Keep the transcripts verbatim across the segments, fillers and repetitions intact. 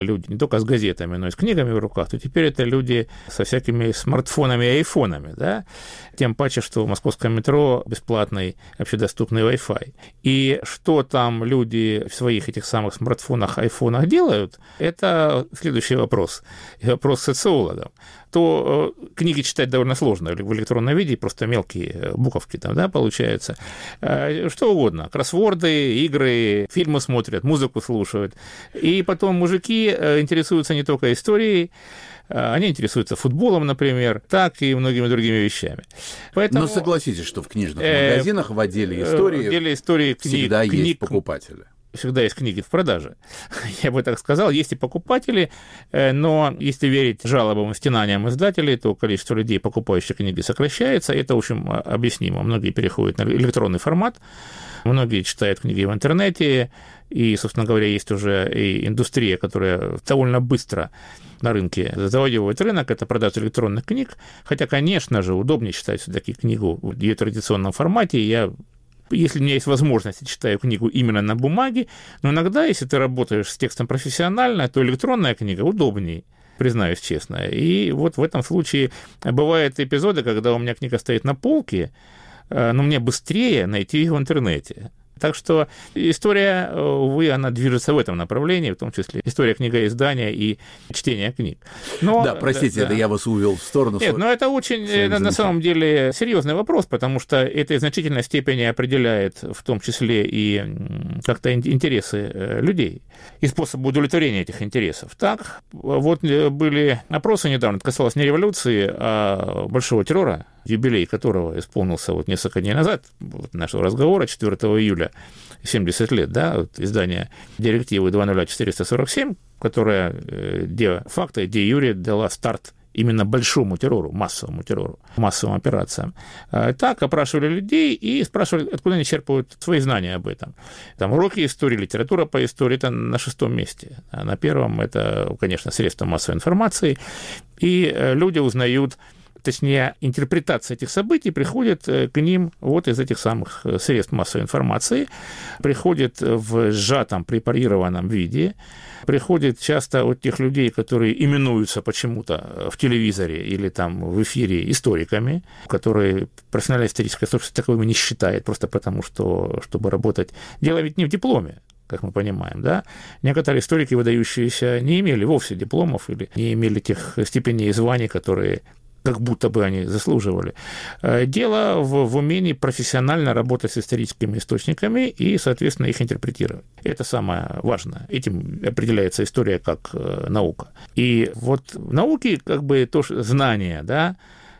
люди не только с газетами, но и с книгами в руках, то теперь это люди со всякими смартфонами и айфонами, да, тем паче, что в московском метро бесплатный общедоступный Wi-Fi. И что там люди в своих этих самых смартфонах, айфонах делают, это следующий вопрос, и вопрос социологам. То э, книги читать довольно сложно в электронном виде, просто мелкие буковки там, да, получаются. Э, что угодно. Кроссворды, игры, фильмы смотрят, музыку слушают. И потом мужики э, интересуются не только историей, э, они интересуются футболом, например, так и многими другими вещами. Поэтому, но согласитесь, что в книжных магазинах э, в отделе истории, в отделе истории книг, всегда книг, есть покупатели. Всегда есть книги в продаже. Я бы так сказал, есть и покупатели, но если верить жалобам и стенаниям издателей, то количество людей, покупающих книги, сокращается. Это, в общем, объяснимо. Многие переходят на электронный формат, многие читают книги в интернете, и, собственно говоря, есть уже и индустрия, которая довольно быстро на рынке завоевывает рынок, это продажа электронных книг, хотя, конечно же, удобнее читать все-таки книгу в ее традиционном формате. Я Если у меня есть возможность, я читаю книгу именно на бумаге, но иногда, если ты работаешь с текстом профессионально, то электронная книга удобнее, признаюсь честно. И вот в этом случае бывают эпизоды, когда у меня книга стоит на полке, но мне быстрее найти ее в интернете. Так что история, увы, она движется в этом направлении, в том числе история книгоиздания и чтения книг. Но, да, простите, да, это да. я вас увел в сторону. Нет, но это очень, это, на самом деле, серьезный вопрос, потому что это в значительной степени определяет в том числе и как-то интересы людей и способ удовлетворения этих интересов. Так, вот были опросы недавно, это касалось не революции, а большого террора, юбилей которого исполнился вот несколько дней назад, вот нашего разговора, четвёртого июля, семьдесят лет, да, вот издание директивы два ноль четыреста сорок семь, которая де-факто, де-юре дала старт именно большому террору, массовому террору, массовым операциям. Так опрашивали людей и спрашивали, откуда они черпают свои знания об этом. Там уроки истории, литература по истории – это на шестом месте. А на первом – это, конечно, средства массовой информации. И люди узнают, точнее, интерпретация этих событий приходит к ним вот из этих самых средств массовой информации, приходит в сжатом, препарированном виде, приходит часто от тех людей, которые именуются почему-то в телевизоре или там в эфире историками, которые профессиональное историческое сообщество таковыми не считает, просто потому что, чтобы работать. Дело ведь не в дипломе, как мы понимаем, да? Некоторые историки, выдающиеся, не имели вовсе дипломов или не имели тех степеней и званий, которые как будто бы они заслуживали. Дело в, в умении профессионально работать с историческими источниками и, соответственно, их интерпретировать. Это самое важное. Этим определяется история как наука. И вот в науке как бы тоже знание, да,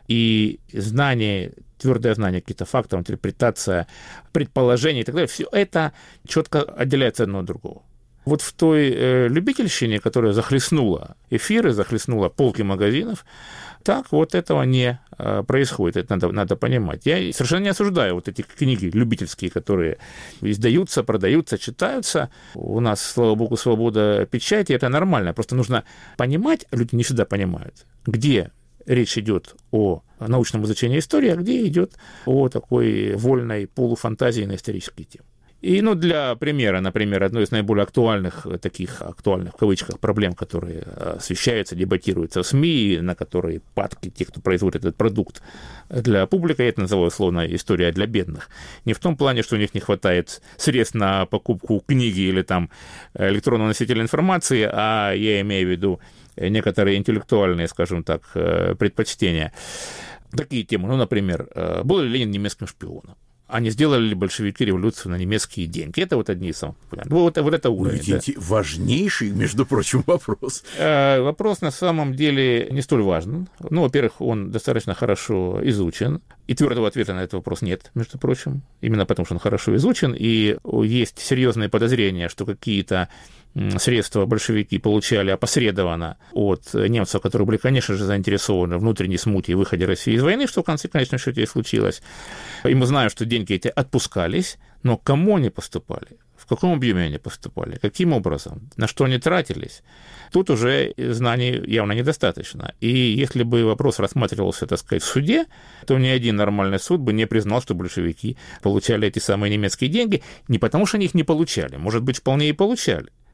и знание, твердое знание каких-то фактов, интерпретация, предположения и так далее, все это четко отделяется одно от другого. Вот в той э, любительщине, которая захлестнула эфиры, захлестнула полки магазинов, так вот этого не э, происходит, это надо, надо понимать. Я совершенно не осуждаю вот эти книги любительские, которые издаются, продаются, читаются. У нас, слава богу, свобода печати, это нормально, просто нужно понимать, люди не всегда понимают, где речь идет о научном изучении истории, а где идет о такой вольной полуфантазии на исторические темы. И, ну, для примера, например, одной из наиболее актуальных, таких актуальных, в кавычках, проблем, которые освещаются, дебатируются в СМИ, на которые падки те, кто производит этот продукт для публики, я это называю условно история для бедных. Не в том плане, что у них не хватает средств на покупку книги или там электронного носителя информации, а я имею в виду некоторые интеллектуальные, скажем так, предпочтения. Такие темы, ну, например, был ли Ленин немецким шпионом? А не сделали ли большевики революцию на немецкие деньги? Это вот одни из самых популярных. Вот, вот это уровень. Да. Важнейший, между прочим, вопрос. Вопрос на самом деле не столь важен. Ну, во-первых, он достаточно хорошо изучен. И твердого ответа на этот вопрос нет, между прочим. Именно потому, что он хорошо изучен. И есть серьезные подозрения, что какие-то средства большевики получали опосредованно от немцев, которые были, конечно же, заинтересованы в внутренней смуте и выходе России из войны, что в конце, конечном счете, и случилось. И мы знаем, что деньги эти отпускались, но кому они поступали, в каком объеме они поступали, каким образом, на что они тратились, тут уже знаний явно недостаточно. И если бы вопрос рассматривался, так сказать, в суде, то ни один нормальный суд бы не признал, что большевики получали эти самые немецкие деньги, не потому что они их не получали, может быть, вполне и получали,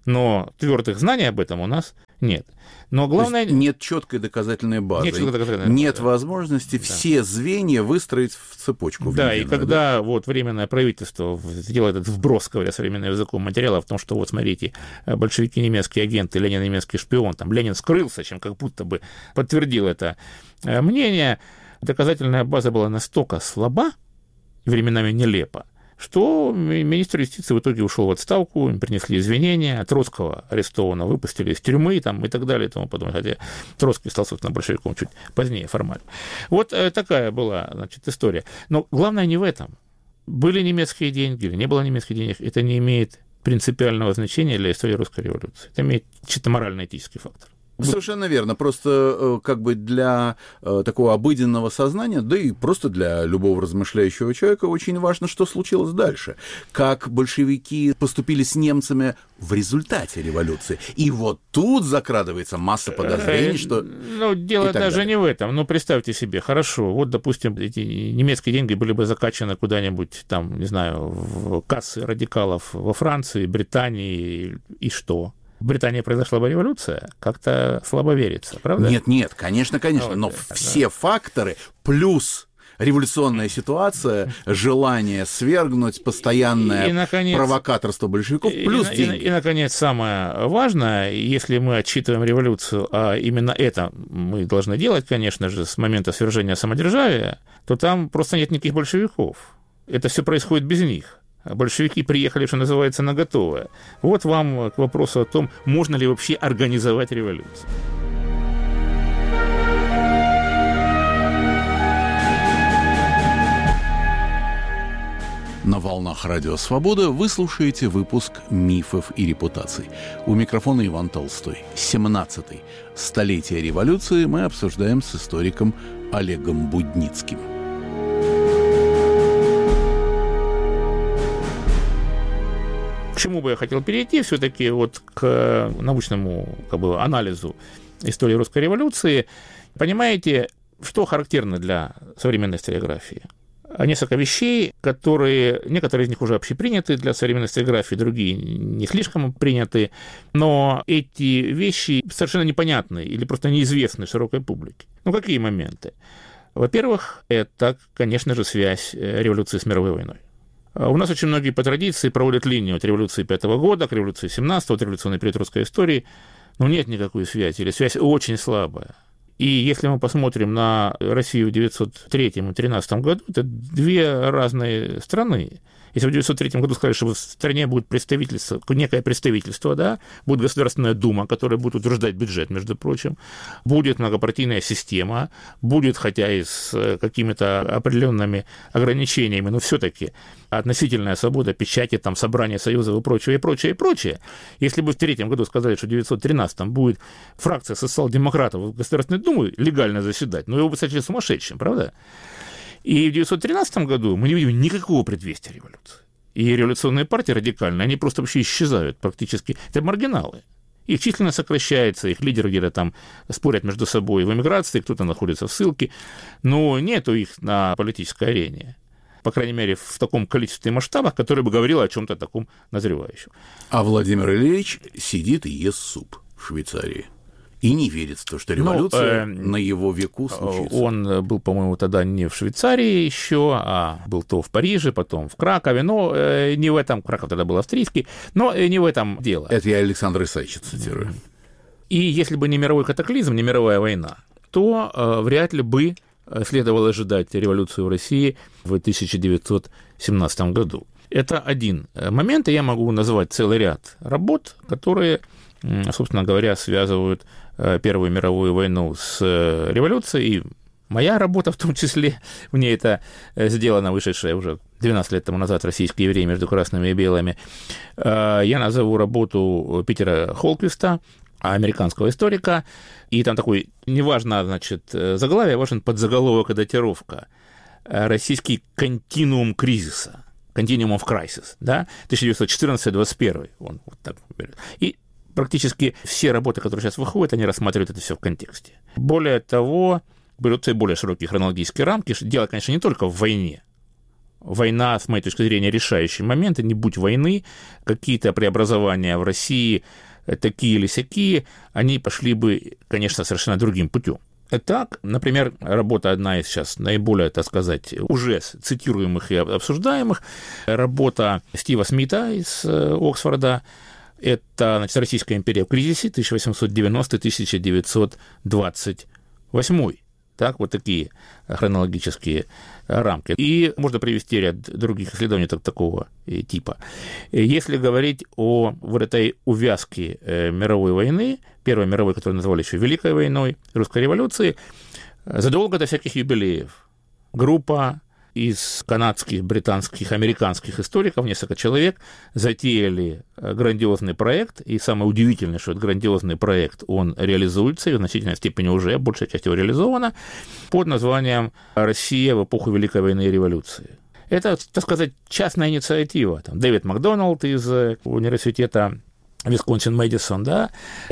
но твердых знаний об этом у нас нет. Но главное... нет четкой доказательной базы, нет, доказательной нет базы. возможности да. все звенья выстроить в цепочку. В да, единую, и когда да? вот Временное правительство сделало этот вброс, говоря современным языком, материала в том, что вот смотрите, большевики немецкие агенты, Ленин немецкий шпион, там Ленин скрылся, чем как будто бы подтвердил это мнение, доказательная база была настолько слаба, временами нелепа, что министр юстиции в итоге ушел в отставку, им принесли извинения, Троцкого арестованно выпустили из тюрьмы там, и так далее и тому подобное, хотя Троцкий стал, собственно, большевиком чуть позднее формально. Вот такая была, значит, история. Но главное не в этом. Были немецкие деньги или не было немецких денег, это не имеет принципиального значения для истории русской революции. Это имеет чисто морально-этический фактор. Совершенно верно. Просто как бы для такого обыденного сознания, да и просто для любого размышляющего человека очень важно, что случилось дальше. Как большевики поступили с немцами в результате революции. И вот тут закрадывается масса подозрений, что... Ну, дело даже далее. не в этом. Ну, представьте себе, хорошо, вот, допустим, эти немецкие деньги были бы закачаны куда-нибудь, там, не знаю, в кассы радикалов во Франции, Британии, и что? В Британии произошла бы революция, как-то слабо верится, правда? Нет, нет, конечно, конечно, но это, все да. факторы плюс революционная ситуация, желание свергнуть, постоянное и, наконец, провокаторство большевиков, плюс и, деньги. И, и, наконец, самое важное, если мы отчитываем революцию, а именно это мы должны делать, конечно же, с момента свержения самодержавия, то там просто нет никаких большевиков. Это все происходит без них. Большевики приехали, что называется, на готовое. Вот вам к вопросу о том, можно ли вообще организовать революцию. На волнах Радио Свобода вы слушаете выпуск «Мифов и репутаций». У микрофона Иван Толстой. семнадцатый столетие революции мы обсуждаем с историком Олегом Будницким. К чему бы я хотел перейти все-таки вот к научному как бы, анализу истории русской революции. Понимаете, что характерно для современной историографии? Несколько вещей, которые, некоторые из них уже общеприняты для современной историографии, другие не слишком приняты, но эти вещи совершенно непонятны или просто неизвестны широкой публике. Ну, какие моменты? Во-первых, это, конечно же, связь революции с мировой войной. У нас очень многие по традиции проводят линию от революции пятого года к революции семнадцатого, от революционной период русской истории, но нет никакой связи, или связь очень слабая. И если мы посмотрим на Россию в девятьсот третьем и тринадцатом году, это две разные страны. Если в девятьсот третьем году сказали, что в стране будет представительство, некое представительство, да, будет Государственная Дума, которая будет утверждать бюджет, между прочим, будет многопартийная система, будет, хотя и с какими-то определенными ограничениями, но все-таки относительная свобода печати, там, собрания союзов и прочее, и прочее, и прочее. Если бы в третьем году сказали, что в девятьсот тринадцатом будет фракция социал-демократов в Государственной Думе легально заседать, ну, его бы сочли сумасшедшим, правда? И в девятьсот тринадцатом году мы не видим никакого предвестия революции. И революционные партии радикальные, они просто вообще исчезают практически. Это маргиналы. Их численно сокращается, их лидеры где-то там спорят между собой в эмиграции, кто-то находится в ссылке, но нету их на политической арене. По крайней мере, в таком количестве и масштабах, который бы говорил о чем-то таком назревающем. А Владимир Ильич сидит и ест суп в Швейцарии. И не верит в то, что революция ну, э, на его веку случится. Он был, по-моему, тогда не в Швейцарии еще, а был то в Париже, потом в Кракове. Но э, не в этом, Краков тогда был австрийский, но э, не в этом дело. Это я Александра Исаевича цитирую. И если бы не мировой катаклизм, не мировая война, то э, вряд ли бы следовало ожидать революцию в России в тысяча девятьсот семнадцатом году. Это один момент, и я могу назвать целый ряд работ, которые, собственно говоря, связывают Первую мировую войну с революцией, и моя работа в том числе, в ней это сделано, вышедшая уже двенадцать лет тому назад «Российские евреи между красными и белыми». Я назову работу Питера Холквиста, американского историка, и там такой, неважно, значит, заглавие, важен подзаголовок и датировка. «Российский континуум кризиса», «Continuum of Crisis», да, тысяча девятьсот четырнадцатый — двадцать первый, он вот так берет. И практически все работы, которые сейчас выходят, они рассматривают это все в контексте. Более того, берутся и более широкие хронологические рамки. Дело, конечно, не только в войне, война, с моей точки зрения, решающий момент, и не будь войны, какие-то преобразования в России, такие или сякие, они пошли бы, конечно, совершенно другим путем. Так, например, работа одна из сейчас наиболее, так сказать, уже цитируемых и обсуждаемых, работа Стива Смита из Оксфорда, это, значит, «Российская империя в кризисе тысяча восемьсот девяностый — тысяча девятьсот двадцать восьмой». Так, вот такие хронологические рамки. И можно привести ряд других исследований такого типа. Если говорить о вот этой увязке мировой войны, Первой мировой, которую называли еще Великой войной, Русской революции, задолго до всяких юбилеев группа из канадских, британских, американских историков, несколько человек, затеяли грандиозный проект, и самое удивительное, что этот грандиозный проект, он реализуется, и в значительной степени уже, большая часть его реализована, под названием «Россия в эпоху Великой войны и революции». Это, так сказать, частная инициатива. Там Дэвид Макдоналд из университета Висконсин-Мэдисон, да,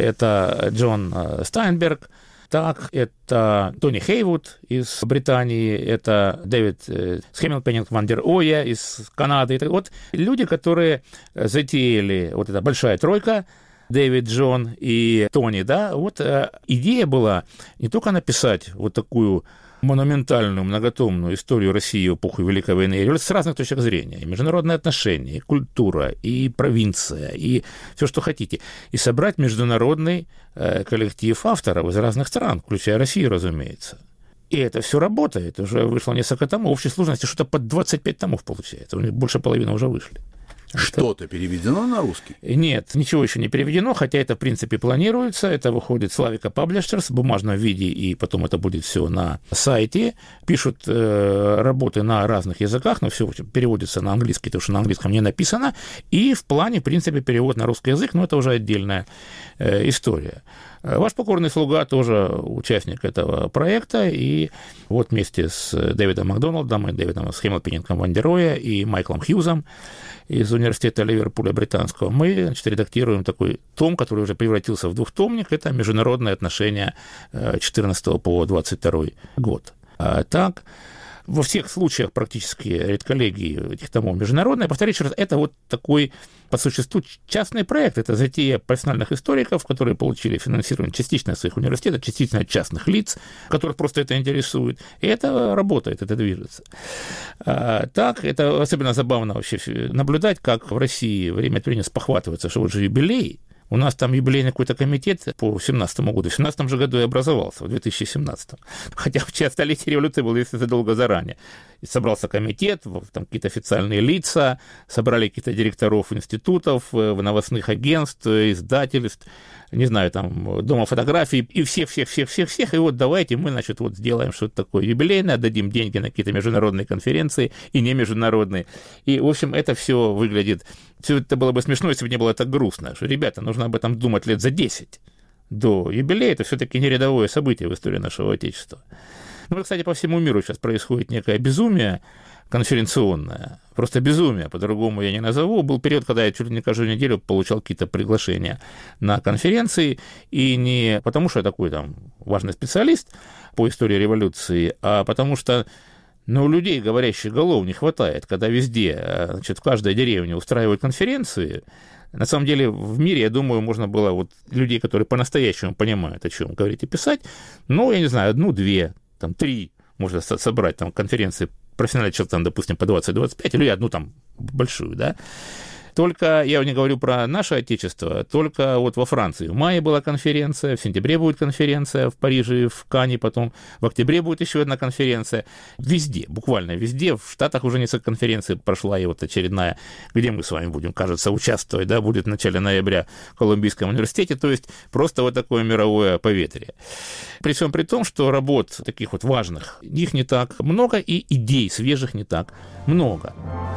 это Джон Стайнберг, так, это Тони Хейвуд из Британии, это Дэвид Схемилпеннинг ван дер Оя из Канады. Вот люди, которые затеяли вот эта большая тройка, Дэвид, Джон и Тони, да, вот идея была не только написать вот такую монументальную, многотомную историю России в эпоху Великой войны и революции с разных точек зрения. И международные отношения, и культура, и провинция, и все, что хотите. И собрать международный э, коллектив авторов из разных стран, включая Россию, разумеется. И это все работает. Уже вышло несколько томов. В общей сложности что-то под двадцать пять томов получается. У них больше половины уже вышли. Что-то переведено на русский? Нет, ничего еще не переведено, хотя это, в принципе, планируется. Это выходит Славика Паблишерс в бумажном виде, и потом это будет все на сайте. Пишут э, работы на разных языках, но все переводится на английский, потому что на английском не написано. И в плане, в принципе, перевод на русский язык, но это уже отдельная э, история. Ваш покорный слуга тоже участник этого проекта, и вот вместе с Дэвидом Макдоналдом и Дэвидом Схемилпеннингом ван дер Оя и Майклом Хьюзом из университета Ливерпуля британского мы, значит, редактируем такой том, который уже превратился в двухтомник, это «Международные отношения четырнадцатого по двадцать второй год». Так, во всех случаях практически редколлегии этих томов международные, повторюсь еще раз, это вот такой, по существу, частный проект, это затея профессиональных историков, которые получили финансирование частично от своих университетов, частично от частных лиц, которых просто это интересует, и это работает, это движется. А, так, это особенно забавно вообще наблюдать, как в России время от времени спохватывается, что вот же юбилей. У нас там юбилейный какой-то комитет по семнадцатому году. В семнадцатом же году и образовался, в две тысячи семнадцатом. Хотя в столетие революции было, если задолго заранее. И собрался комитет, там какие-то официальные лица, собрали каких-то директоров институтов, новостных агентств, издательств, не знаю, там, дома фотографий, и всех-всех-всех-всех-всех. И вот давайте мы, значит, вот сделаем что-то такое юбилейное, отдадим деньги на какие-то международные конференции и не международные. И, в общем, это все выглядит... Все это было бы смешно, если бы не было так грустно, что, ребята, нужно об этом думать лет за десять до юбилея. Это все-таки не рядовое событие в истории нашего Отечества. Ну, кстати, по всему миру сейчас происходит некое безумие конференционное, просто безумие, по-другому я не назову. Был период, когда я чуть ли не каждую неделю получал какие-то приглашения на конференции, и не потому, что я такой там важный специалист по истории революции, а потому что но у людей, говорящих голов, не хватает, когда везде, значит, в каждой деревне устраивают конференции. На самом деле в мире, я думаю, можно было вот людей, которые по-настоящему понимают, о чем говорить и писать, ну, я не знаю, одну-две, там, три можно собрать там конференции профессиональных человек, там, допустим, по двадцать-двадцать пять, или одну там большую, да. Только, я не говорю про наше Отечество, только вот во Франции в мае была конференция, в сентябре будет конференция в Париже, в Канне, потом в октябре будет еще одна конференция. Везде, буквально везде. В Штатах уже несколько конференций прошла, и вот очередная, где мы с вами будем, кажется, участвовать, да, будет в начале ноября в Колумбийском университете, то есть просто вот такое мировое поветрие. При всем при том, что работ таких вот важных, их не так много, и идей свежих не так много.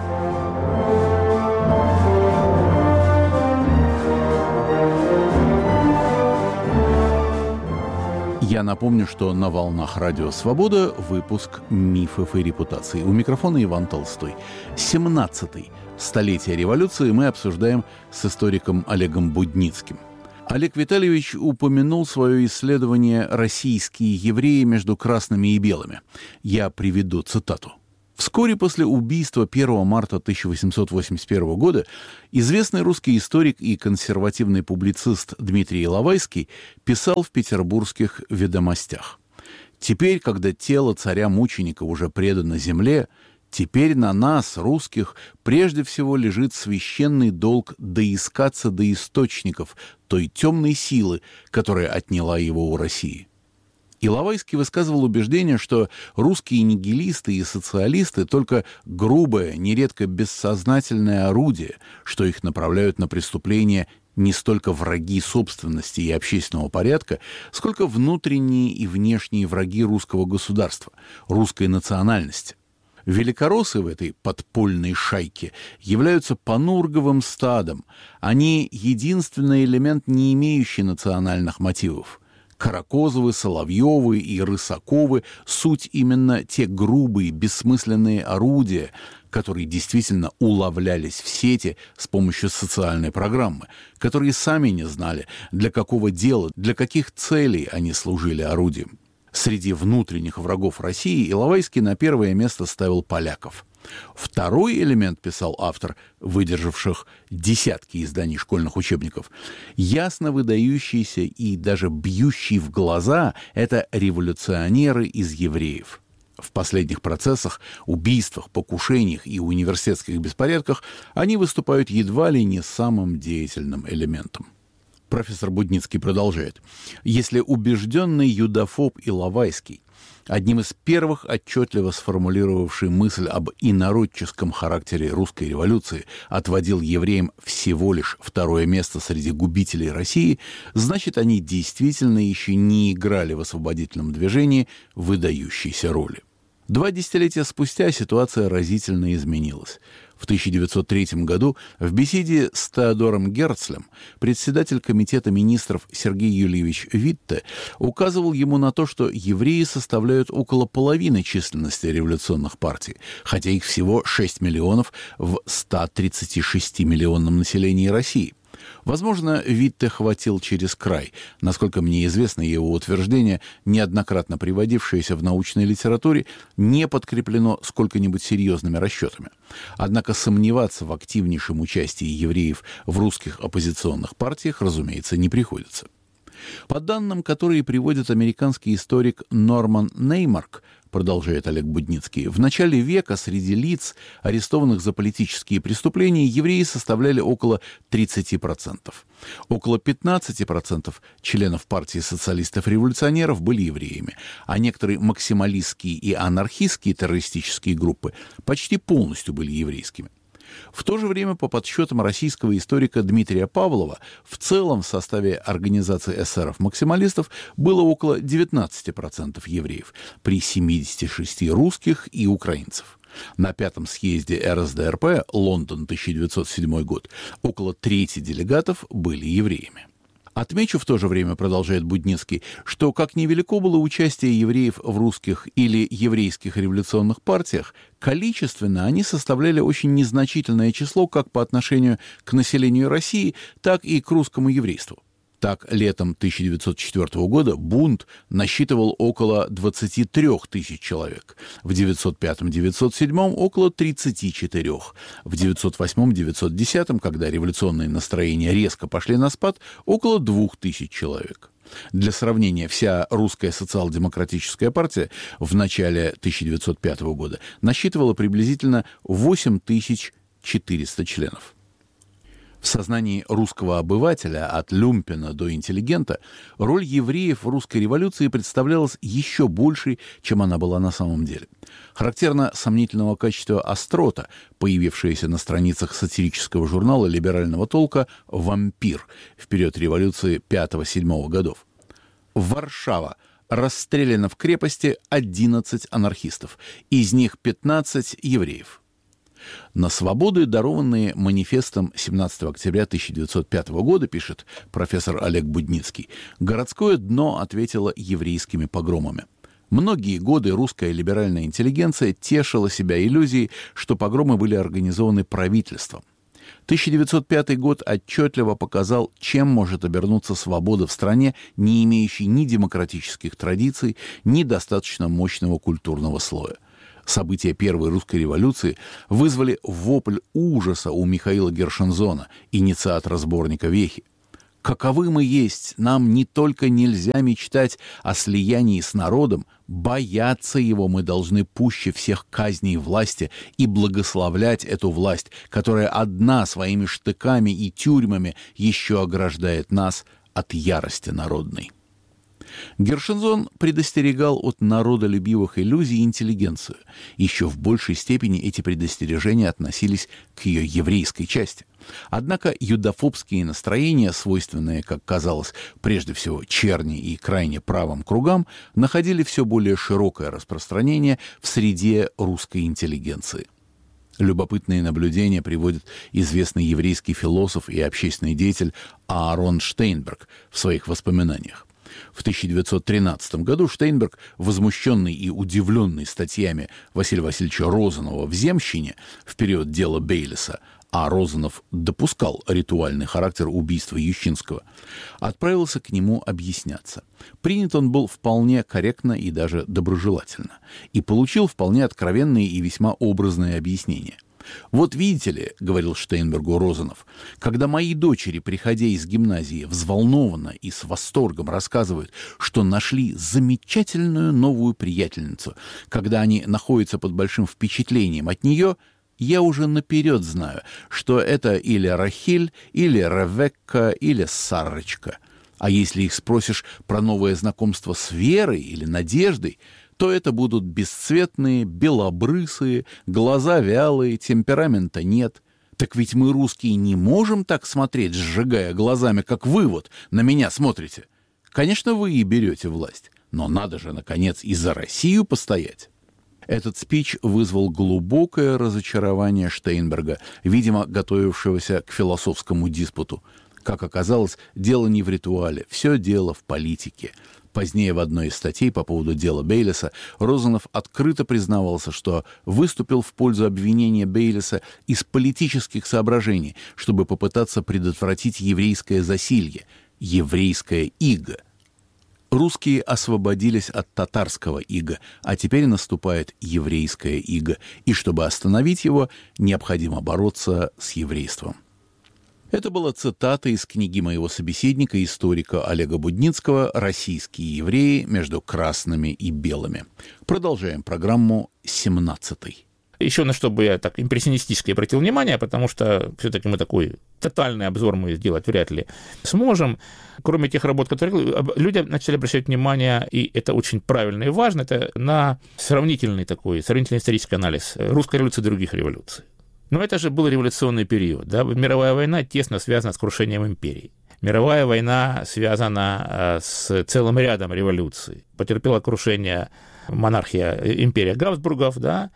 Я напомню, что на волнах Радио Свобода выпуск «Мифов и репутаций». У микрофона Иван Толстой. семнадцатый столетие революции мы обсуждаем с историком Олегом Будницким. Олег Витальевич упомянул свое исследование «Российские евреи между красными и белыми». Я приведу цитату. Вскоре после убийства первого марта тысяча восемьсот восемьдесят первого года известный русский историк и консервативный публицист Дмитрий Иловайский писал в петербургских «Ведомостях». «Теперь, когда тело царя-мученика уже предано земле, теперь на нас, русских, прежде всего лежит священный долг доискаться до источников той темной силы, которая отняла его у России». Иловайский высказывал убеждение, что русские нигилисты и социалисты только грубое, нередко бессознательное орудие, что их направляют на преступления не столько враги собственности и общественного порядка, сколько внутренние и внешние враги русского государства, русской национальности. Великороссы в этой подпольной шайке являются панурговым стадом. Они единственный элемент, не имеющий национальных мотивов. Каракозовы, Соловьевы и Рысаковы — суть именно те грубые, бессмысленные орудия, которые действительно уловлялись в сети с помощью социальной программы, которые сами не знали, для какого дела, для каких целей они служили орудием. Среди внутренних врагов России Иловайский на первое место ставил поляков. Второй элемент, писал автор, выдержавших десятки изданий школьных учебников, ясно выдающийся и даже бьющий в глаза, это революционеры из евреев. В последних процессах, убийствах, покушениях и университетских беспорядках они выступают едва ли не самым деятельным элементом. Профессор Будницкий продолжает. Если убежденный юдофоб Иловайский, одним из первых отчетливо сформулировавший мысль об инородческом характере русской революции, отводил евреям всего лишь второе место среди губителей России, значит, они действительно еще не играли в освободительном движении выдающейся роли. Два десятилетия спустя ситуация разительно изменилась. В тысяча девятьсот третьем году в беседе с Теодором Герцлем председатель Комитета министров Сергей Юльевич Витте указывал ему на то, что евреи составляют около половины численности революционных партий, хотя их всего шесть миллионов в ста тридцати шести миллионном населении России. Возможно, Витте хватил через край. Насколько мне известно, его утверждение, неоднократно приводившееся в научной литературе, не подкреплено сколько-нибудь серьезными расчетами. Однако сомневаться в активнейшем участии евреев в русских оппозиционных партиях, разумеется, не приходится. По данным, которые приводит американский историк Норман Неймарк, продолжает Олег Будницкий, в начале века среди лиц, арестованных за политические преступления, евреи составляли около тридцати процентов. Около пятнадцати процентов членов партии социалистов-революционеров были евреями, а некоторые максималистские и анархистские террористические группы почти полностью были еврейскими. В то же время, по подсчетам российского историка Дмитрия Павлова, в целом в составе организации эсеров-максималистов было около девятнадцати процентов евреев, при семидесяти шести русских и украинцев. На пятом съезде эр эс дэ эр пэ, Лондон, тысяча девятьсот седьмой год, около трети делегатов были евреями. Отмечу в то же время, продолжает Будницкий, что как невелико было участие евреев в русских или еврейских революционных партиях, количественно они составляли очень незначительное число как по отношению к населению России, так и к русскому еврейству. Так, летом тысяча девятьсот четвёртого года бунт насчитывал около двадцати трёх тысяч человек, в девятьсот пятом — девятьсот седьмом около тридцати четырёх, в девятьсот восьмом — девятьсот десятом, когда революционные настроения резко пошли на спад, около двух тысяч человек. Для сравнения, вся русская социал-демократическая партия в начале тысяча девятьсот пятого года насчитывала приблизительно восемь тысяч четыреста членов. В сознании русского обывателя, от люмпена до интеллигента, роль евреев в русской революции представлялась еще большей, чем она была на самом деле. Характерно сомнительного качества острота, появившаяся на страницах сатирического журнала либерального толка «Вампир» в период революции пятого-седьмого годов. Варшава. Расстреляно в крепости одиннадцать анархистов, из них пятнадцать евреев. На свободы, дарованные манифестом семнадцатого октября тысяча девятьсот пятого года, пишет профессор Олег Будницкий, городское дно ответило еврейскими погромами. Многие годы русская либеральная интеллигенция тешила себя иллюзией, что погромы были организованы правительством. тысяча девятьсот пятый год отчетливо показал, чем может обернуться свобода в стране, не имеющей ни демократических традиций, ни достаточно мощного культурного слоя. События Первой русской революции вызвали вопль ужаса у Михаила Гершензона, инициатора сборника «Вехи». Каковы мы есть, нам не только нельзя мечтать о слиянии с народом, бояться его мы должны пуще всех казней власти и благословлять эту власть, которая одна своими штыками и тюрьмами еще ограждает нас от ярости народной. Гершензон предостерегал от народолюбивых иллюзий интеллигенцию. Еще в большей степени эти предостережения относились к ее еврейской части. Однако юдофобские настроения, свойственные, как казалось, прежде всего черни и крайне правым кругам, находили все более широкое распространение в среде русской интеллигенции. Любопытные наблюдения приводит известный еврейский философ и общественный деятель Аарон Штейнберг в своих воспоминаниях. В тысяча девятьсот тринадцатом году Штейнберг, возмущенный и удивленный статьями Василия Васильевича Розанова в «Земщине» в период дела Бейлиса, а Розанов допускал ритуальный характер убийства Ющинского, отправился к нему объясняться. Принят он был вполне корректно и даже доброжелательно, и получил вполне откровенные и весьма образные объяснения. «Вот видите ли, — говорил Штейнбергу Розанов, — когда мои дочери, приходя из гимназии, взволнованно и с восторгом рассказывают, что нашли замечательную новую приятельницу, когда они находятся под большим впечатлением от нее, я уже наперед знаю, что это или Рахиль, или Ревекка, или Сарочка. А если их спросишь про новое знакомство с Верой или Надеждой, то это будут бесцветные, белобрысые, глаза вялые, темперамента нет. Так ведь мы, русские, не можем так смотреть, сжигая глазами, как вы вот на меня смотрите. Конечно, вы и берете власть, но надо же, наконец, и за Россию постоять». Этот спич вызвал глубокое разочарование Штейнберга, видимо, готовившегося к философскому диспуту. Как оказалось, дело не в ритуале, все дело в политике. Позднее в одной из статей по поводу дела Бейлиса Розанов открыто признавался, что выступил в пользу обвинения Бейлиса из политических соображений, чтобы попытаться предотвратить еврейское засилье, еврейское иго. Русские освободились от татарского ига, а теперь наступает еврейское иго, и чтобы остановить его, необходимо бороться с еврейством. Это была цитата из книги моего собеседника, историка Олега Будницкого «Российские евреи между красными и белыми». Продолжаем программу семнадцатой. Еще на что бы я так импрессионистически обратил внимание, потому что все-таки мы такой тотальный обзор мы сделать вряд ли сможем. Кроме тех работ, которые люди начали обращать внимание, и это очень правильно и важно, это на сравнительный такой, сравнительный исторический анализ русской революции и других революций. Но это же был революционный период. Да? Мировая война тесно связана с крушением империи. Мировая война связана с целым рядом революций. Потерпела крушение монархия, империя Габсбургов, да?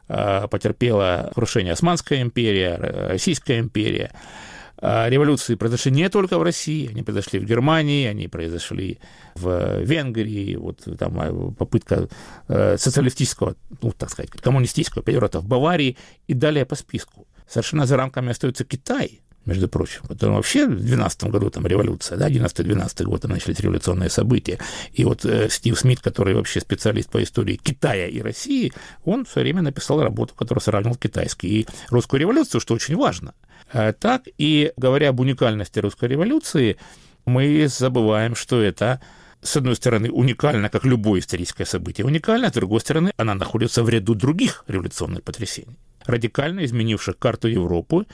Потерпела крушение Османская империя, Российская империя. Революции произошли не только в России, они произошли в Германии, они произошли в Венгрии, вот там попытка социалистического, ну, так сказать, коммунистического переворота в Баварии и далее по списку. Совершенно за рамками остается Китай, между прочим, который вообще в двенадцатом году там революция, да, одиннадцатый-двенадцатый год начались революционные события, и вот э, Стив Смит, который вообще специалист по истории Китая и России, он в свое время написал работу, которая сравнивал китайский и русскую революцию, что очень важно. А, так, и говоря об уникальности русской революции, мы забываем, что это, с одной стороны, уникально, как любое историческое событие уникально, с другой стороны, она находится в ряду других революционных потрясений, радикально изменивших карту Европы,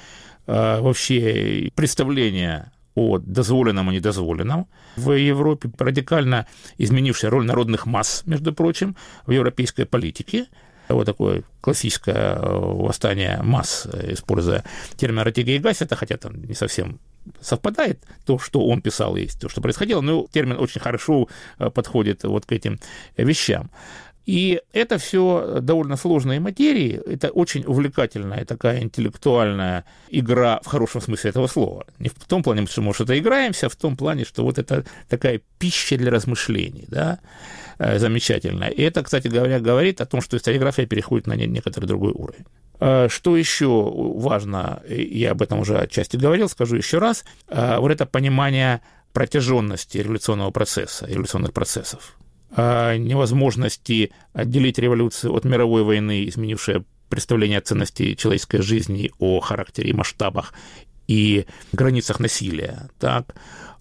вообще представление о дозволенном и недозволенном в Европе, радикально радикальная роль народных масс, между прочим, в европейской политике. Вот такое классическое восстание масс, используя термин Ратига и Гассета, хотя там не совсем совпадает то, что он писал, и то, что происходило, но термин очень хорошо подходит вот к этим вещам. И это все довольно сложные материи, это очень увлекательная такая интеллектуальная игра в хорошем смысле этого слова. Не в том плане, что мы что-то играемся, а в том плане, что вот это такая пища для размышлений, да, замечательная. И это, кстати говоря, говорит о том, что историография переходит на некоторый другой уровень. Что еще важно, я об этом уже отчасти говорил, скажу еще раз, вот это понимание протяженности революционного процесса, революционных процессов. о невозможности отделить революцию от мировой войны, изменившей представление о ценности человеческой жизни, о характере и масштабах и границах насилия, так,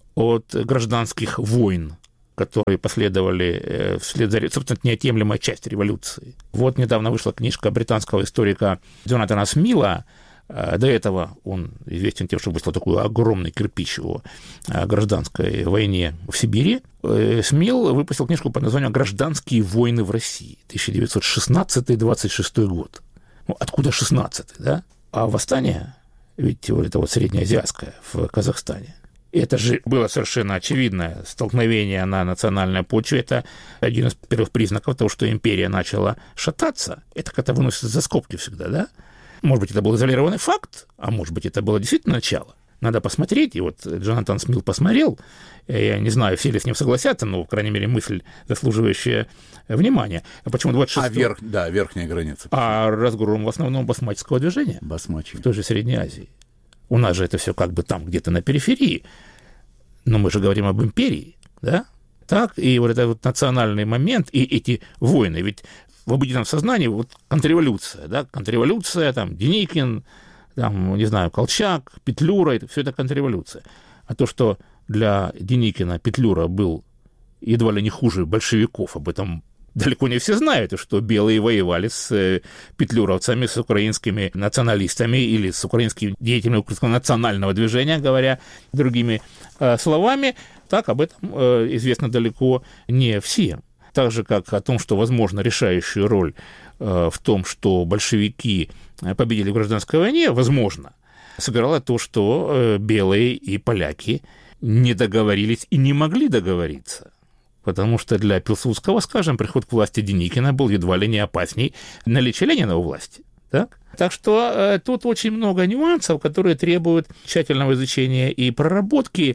от гражданских войн, которые последовали вслед за... Собственно, это неотъемлемая часть революции. Вот недавно вышла книжка британского историка Джонатана Смила. До этого он известен тем, что выслал такой огромный кирпич о гражданской войне в Сибири. Смил выпустил книжку под названием «Гражданские войны в России», тысяча девятьсот шестнадцатый — двадцать шестой год. Ну, откуда шестнадцатый, да? А восстание, ведь вот это вот среднеазиатское в Казахстане, это же было совершенно очевидное столкновение на национальной почве. Это один из первых признаков того, что империя начала шататься. Это как-то выносится за скобки всегда, да? Может быть, это был изолированный факт, а может быть, это было действительно начало. Надо посмотреть, и вот Джонатан Смил посмотрел, я не знаю, все ли с ним согласятся, но, по крайней мере, мысль, заслуживающая внимания. А почему двадцать шестой? А верх, да, верхняя граница. А разгром в основном басмачского движения. Басмачи. В той же Средней Азии. У нас же это все как бы там где-то на периферии, но мы же говорим об империи, да? Так, и вот этот вот национальный момент, и эти войны, ведь в обыденном сознании вот контрреволюция, да, контрреволюция, там, Деникин, там, не знаю, Колчак, Петлюра, это, все это контрреволюция. А то, что для Деникина Петлюра был едва ли не хуже большевиков, об этом далеко не все знают, что белые воевали с петлюровцами, с украинскими националистами или с украинскими деятелями украинского национального движения, говоря другими э, словами, так об этом э, известно далеко не всем. Так же, как о том, что, возможно, решающую роль э, в том, что большевики победили в гражданской войне, возможно, сыграло то, что э, белые и поляки не договорились и не могли договориться. Потому что для Пилсудского, скажем, приход к власти Деникина был едва ли не опасней наличия Ленина у власти. Так, так что э, тут очень много нюансов, которые требуют тщательного изучения и проработки.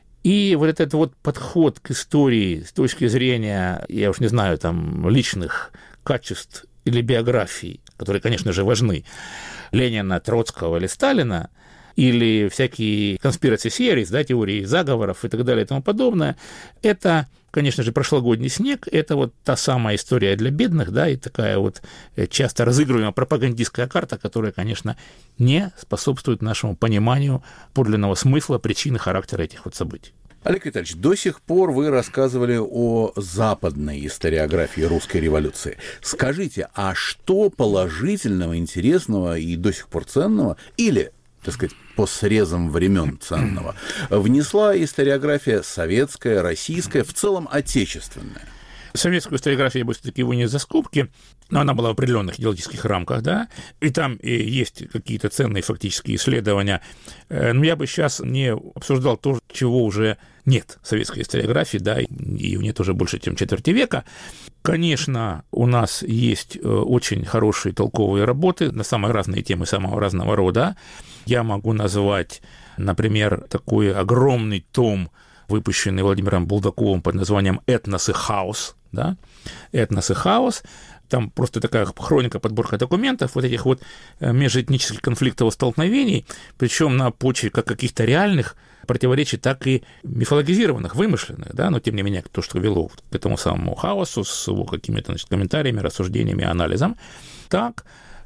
И вот этот вот подход к истории с точки зрения, я уж не знаю, там, личных качеств или биографий, которые, конечно же, важны, Ленина, Троцкого или Сталина, или всякие conspiracy theories, да, теории заговоров и так далее и тому подобное, это, конечно же, прошлогодний снег, это вот та самая история для бедных, да, и такая вот часто разыгрываемая пропагандистская карта, которая, конечно, не способствует нашему пониманию подлинного смысла, причины, характера этих вот событий. Олег Витальевич, до сих пор вы рассказывали о западной историографии русской революции. Скажите, а что положительного, интересного и до сих пор ценного, или, так сказать, по срезам времен ценного, внесла историография советская, российская, в целом отечественная? Советскую историографию я бы все-таки вынес за скобки, но она была в определенных идеологических рамках, да, и там и есть какие-то ценные фактические исследования. Но я бы сейчас не обсуждал то, чего уже нет в советской историографии, да, и ее нет уже больше, чем четверти века. Конечно, у нас есть очень хорошие толковые работы на самые разные темы самого разного рода. Я могу назвать, например, такой огромный том, выпущенный Владимиром Булдаковым под названием «Этнос и хаос». Да? «Этнос и хаос». Там просто такая хроника, подборка документов, вот этих вот межэтнических конфликтов и столкновений, причем на почве как каких-то реальных противоречий, так и мифологизированных, вымышленных, да, но тем не менее то, что вело к этому самому хаосу с его какими-то, значит, комментариями, рассуждениями, анализом. Так,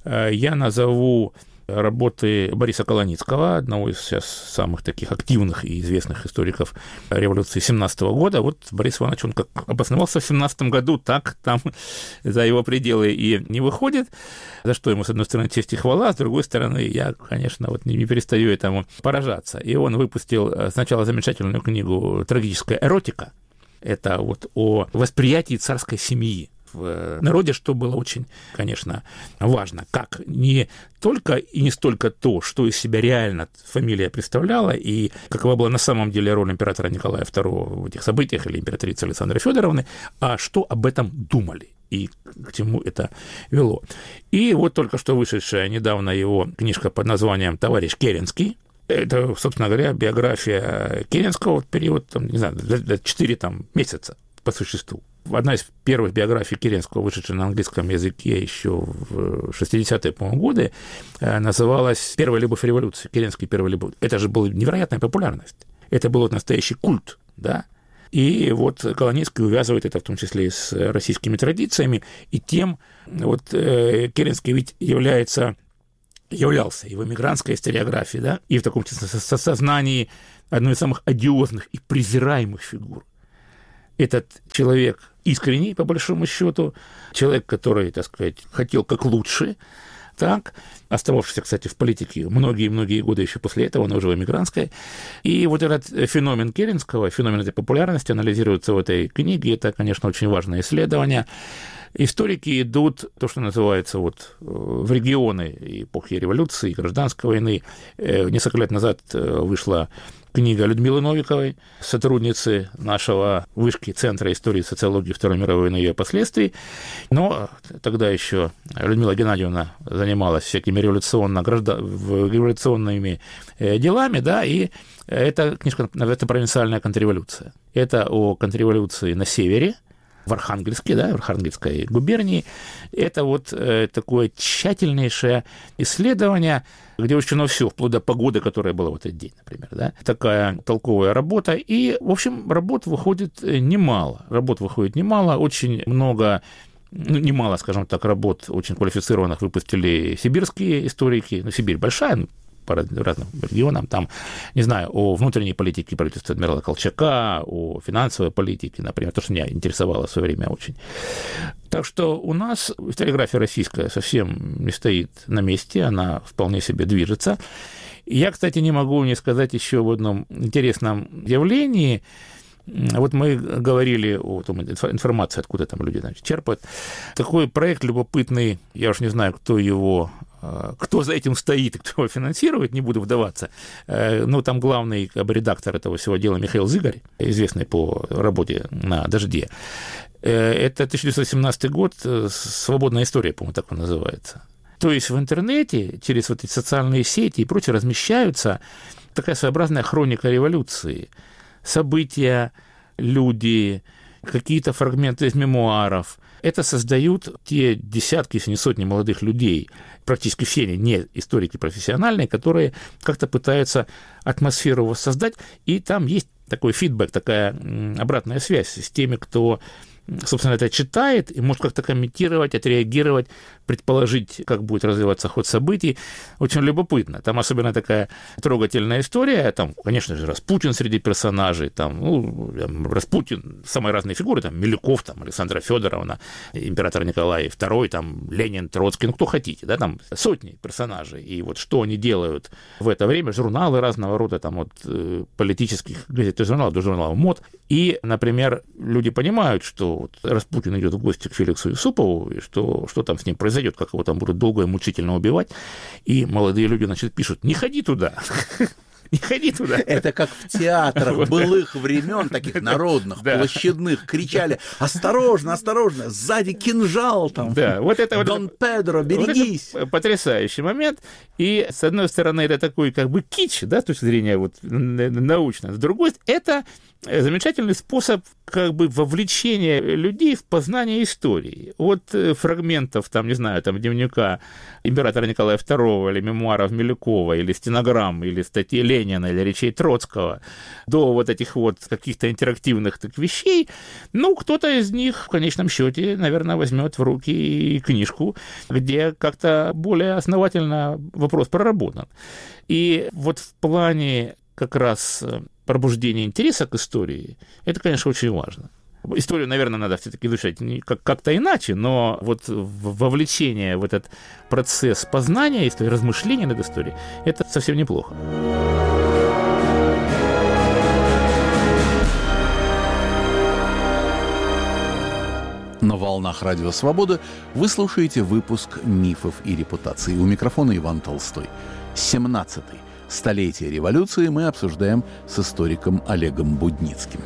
я назову работы Бориса Колоницкого, одного из сейчас самых таких активных и известных историков революции семнадцатого года. Вот Борис Иванович, он как обосновался в семнадцатом году, так там за его пределы и не выходит, за что ему, с одной стороны, честь и хвала, а с другой стороны, я, конечно, вот не, не перестаю этому поражаться. И он выпустил сначала замечательную книгу «Трагическая эротика». Это вот о восприятии царской семьи в народе, что было очень, конечно, важно. Как не только и не столько то, что из себя реально фамилия представляла, и какова была на самом деле роль императора Николая второго в этих событиях, или императрицы Александры Федоровны, а что об этом думали и к чему это вело. И вот только что вышедшая недавно его книжка под названием «Товарищ Керенский». Это, собственно говоря, биография Керенского в период, там, не знаю, четыре там, месяца по существу. Одна из первых биографий Керенского, вышедшая на английском языке еще в шестидесятые, по-моему, годы, называлась «Первая любовь революции», Керенский «Первая любовь». Это же была невероятная популярность. Это был настоящий культ, да? И вот Коломейский увязывает это в том числе и с российскими традициями, и тем, вот Керенский ведь является, являлся и в эмигрантской историографии, да, и в таком сознании одной из самых одиозных и презираемых фигур. Этот человек искренний, по большому счету, человек, который, так сказать, хотел как лучше, так, остававшийся, кстати, в политике многие-многие годы еще после этого, но уже в эмигрантской. И вот этот феномен Керенского, феномен этой популярности анализируется в этой книге. Это, конечно, очень важное исследование. Историки идут, то, что называется, вот, в регионы эпохи революции, гражданской войны. Несколько лет назад вышла книга Людмилы Новиковой, сотрудницы нашего вышки Центра истории и социологии Второй мировой войны и ее последствий. Но тогда еще Людмила Геннадьевна занималась всякими революционными делами, да, и эта книжка называется «Провинциальная контрреволюция». Это о контрреволюции на севере, в Архангельске, да, в Архангельской губернии. Это вот э, такое тщательнейшее исследование, где учтено все, вплоть до погоды, которая была в этот день, например, да. Такая толковая работа. И, в общем, работ выходит немало. Работ выходит немало, очень много, ну, немало, скажем так, работ очень квалифицированных выпустили сибирские историки. Ну, Сибирь большая, по разным регионам, там, не знаю, о внутренней политике правительства адмирала Колчака, о финансовой политике, например, то, что меня интересовало в свое время очень. Так что у нас историография российская совсем не стоит на месте, она вполне себе движется. Я, кстати, не могу не сказать еще об одном интересном явлении. Вот мы говорили о том, информации, откуда там люди, значит, черпают. Такой проект любопытный, я уж не знаю, кто его, кто за этим стоит и кто его финансирует, не буду вдаваться. Но там главный как бы, редактор этого всего дела Михаил Зыгарь, известный по работе на «Дожде». Это тысяча девятьсот семнадцатый год, «Свободная история», по-моему, так он называется. То есть в интернете через вот эти социальные сети и прочее размещаются такая своеобразная хроника революции. События, люди, какие-то фрагменты из мемуаров. Это создают те десятки, если не сотни молодых людей, практически все они не историки профессиональные, которые как-то пытаются атмосферу воссоздать, и там есть такой фидбэк, такая обратная связь с теми, кто, собственно, это читает и может как-то комментировать, отреагировать, предположить, как будет развиваться ход событий. Очень любопытно. Там особенно такая трогательная история. Там, конечно же, Распутин среди персонажей. Там, ну, Распутин, самые разные фигуры. Там, Милюков, там, Александра Федоровна, император Николай второй, там, Ленин, Троцкий, ну, кто хотите. Да, там сотни персонажей. И вот что они делают в это время. Журналы разного рода, там, от политических газет и журналов до журналов мод. И, например, люди понимают, что вот Распутин идет в гости к Феликсу Юсупову, и что, что там с ним произойдет, как его там будут долго и мучительно убивать, и молодые люди, значит, пишут: не ходи туда, не ходи туда. Это как в театрах былых времен, таких народных, площадных, кричали: осторожно, осторожно, сзади кинжал там, да, вот это Дон вот, Педро, берегись. Вот потрясающий момент, и с одной стороны это такой как бы кич, да, с точки зрения вот научно, с другой это замечательный способ как бы вовлечения людей в познание истории. От фрагментов, там, не знаю, там, дневника императора Николая второго, или мемуаров Милюкова, или стенограмм, или статьи Ленина, или речей Троцкого, до вот этих вот каких-то интерактивных так, вещей, ну, кто-то из них в конечном счете, наверное, возьмет в руки книжку, где как-то более основательно вопрос проработан. И вот в плане как раз пробуждение интереса к истории, это, конечно, очень важно. Историю, наверное, надо все-таки изучать как-то иначе, но вот вовлечение в этот процесс познания истории, размышления над историей, это совсем неплохо. На волнах Радио Свобода вы слушаете выпуск «Мифов и репутаций». У микрофона Иван Толстой. семнадцатый. Столетие революции мы обсуждаем с историком Олегом Будницким.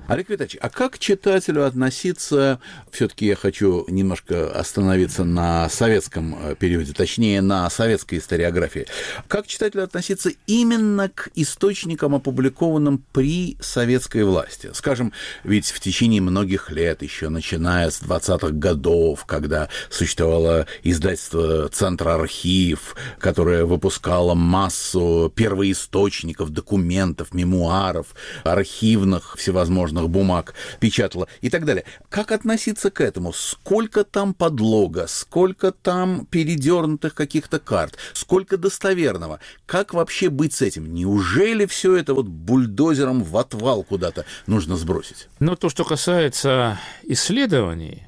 Олег Витальевич, а как читателю относиться, все-таки я хочу немножко остановиться на советском периоде, точнее, на советской историографии, как читателю относиться именно к источникам, опубликованным при советской власти? Скажем, ведь в течение многих лет, еще начиная с двадцатых годов, когда существовало издательство «Центр архив», которое выпускало массу первоисточников, документов, мемуаров, архивных всевозможных бумаг, печатала и так далее. Как относиться к этому? Сколько там подлога, сколько там передернутых каких-то карт, сколько достоверного? Как вообще быть с этим? Неужели все это вот бульдозером в отвал куда-то нужно сбросить? Но то, что касается исследований,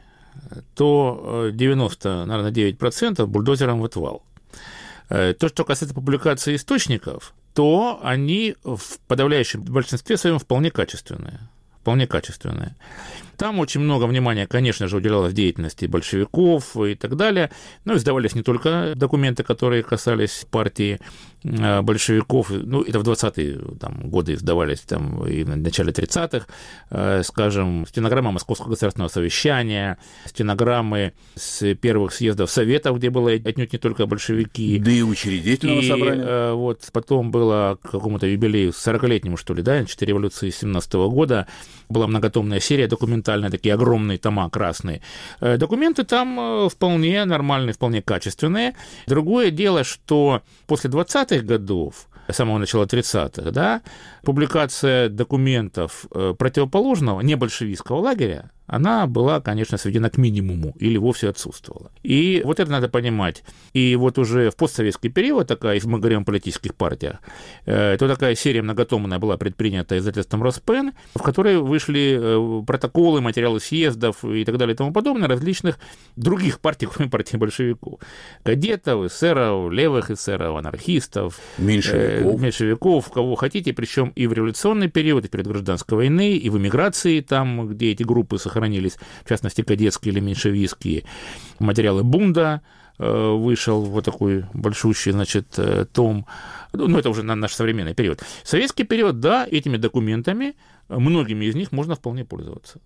то девяносто, наверное, девять процентов бульдозером в отвал. То, что касается публикации источников, то они в подавляющем большинстве своем вполне качественные. Вполне качественные. Там очень много внимания, конечно же, уделялось деятельности большевиков и так далее, но издавались не только документы, которые касались партии большевиков, ну, это в двадцатые там, годы издавались, там, и в начале тридцатых, скажем, стенограмма Московского государственного совещания, стенограммы с первых съездов Советов, где было отнюдь не только большевики. Да и учредительного и, собрания. Вот потом было к какому-то юбилею, сорокалетнему, что ли, да, четыре революции семнадцатого года, была многотомная серия документальная, такие огромные тома красные. Документы там вполне нормальные, вполне качественные. Другое дело, что после двадцатых годов, с самого начала тридцатых, да, публикация документов противоположного, не большевистского лагеря, она была, конечно, сведена к минимуму или вовсе отсутствовала. И вот это надо понимать. И вот уже в постсоветский период, такая, если мы говорим о политических партиях, то такая серия многотомная была предпринята издательством «Роспен», в которой вышли протоколы, материалы съездов и так далее и тому подобное различных других партий, кроме партии большевиков. Кадетов, эсеров, левых эсеров, анархистов, меньшевиков. меньшевиков, кого хотите, причем и в революционный период, и в период гражданской войны, и в эмиграции, там, где эти группы сохранились, в частности, кадетские или меньшевистские. Материалы Бунда вышел вот такой большущий, значит, том. Ну, это уже на наш современный период. Советский период, да, этими документами, многими из них можно вполне пользоваться.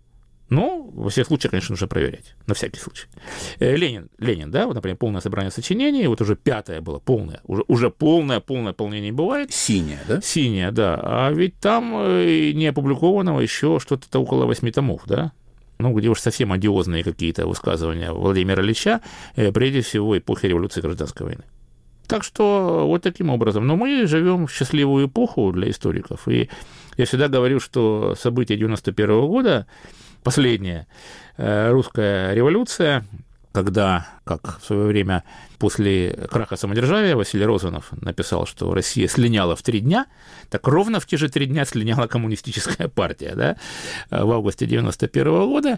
Но, во всех случаях, конечно, нужно проверять, на всякий случай. Ленин, Ленин, да, вот, например, полное собрание сочинений, вот уже пятое было, полное, уже, уже полное, полное полнение бывает. Синее, да? Синее, да, а ведь там не опубликованного еще что-то около восьми томов, да, ну, где уж совсем одиозные какие-то высказывания Владимира Ильича, прежде всего, эпохи революции и гражданской войны. Так что вот таким образом. Но мы живем в счастливую эпоху для историков, и я всегда говорю, что события девяносто первого года, последняя русская революция, когда, как в свое время после краха самодержавия Василий Розанов написал, что Россия слиняла в три дня, так ровно в те же три дня слиняла коммунистическая партия, да, в августе девяносто первого года.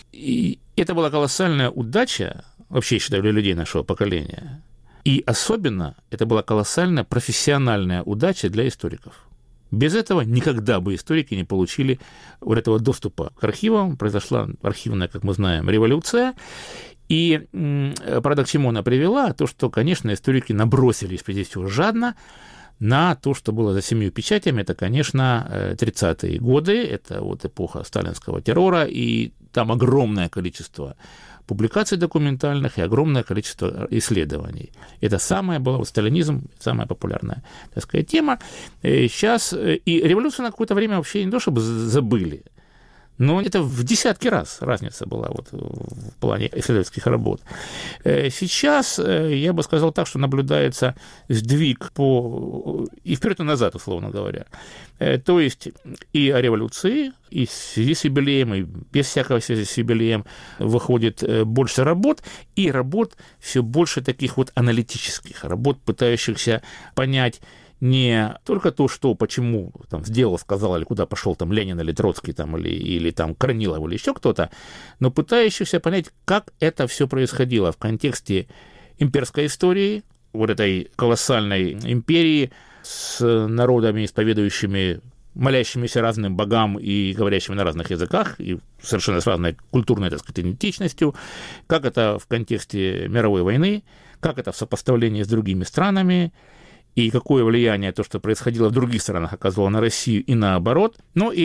И это была колоссальная удача, вообще, я считаю, для людей нашего поколения. И особенно это была колоссальная профессиональная удача для историков. Без этого никогда бы историки не получили вот этого доступа к архивам. Произошла архивная, как мы знаем, революция. И, правда, к чему она привела? То, что, конечно, историки набросились, прежде всего, жадно на то, что было за семью печатями. Это, конечно, тридцатые годы, это вот эпоха сталинского террора, и там огромное количество публикаций документальных и огромное количество исследований. Это самая была, вот сталинизм, самая популярная, так сказать, тема. Сейчас и революцию на какое-то время вообще не то, чтобы забыли, но это в десятки раз разница была вот в плане исследовательских работ. Сейчас, я бы сказал так, что наблюдается сдвиг по... и вперед и назад, условно говоря. То есть и о революции, и в связи с юбилеем, и без всякого связи с юбилеем выходит больше работ, и работ все больше таких вот аналитических, работ, пытающихся понять не только то, что, почему там, сделал, сказал, или куда пошел там, Ленин или Троцкий, там, или, или там, Корнилов, или еще кто-то, но пытающихся понять, как это все происходило в контексте имперской истории, вот этой колоссальной империи с народами, исповедующими, молящимися разным богам и говорящими на разных языках, и совершенно с разной культурной, так сказать, идентичностью, как это в контексте мировой войны, как это в сопоставлении с другими странами, и какое влияние то, что происходило в других странах, оказывало на Россию и наоборот. Ну и